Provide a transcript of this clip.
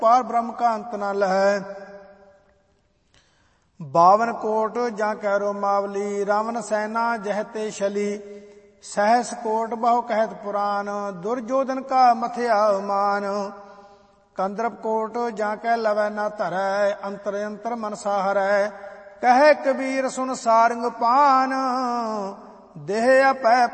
पार ब्रह्म का अंत न लहै। 52 कोट जा कह मावली, रावण सैना जह ते छली। सहस कोट बहु कहत पुराण, दुर्योधन का मथया मान। कंदर्प कोट जा कह लवै न धरै, अंतर अंतर मनसा हरै। कहे कबीर सुन सारंग पान, देह अपै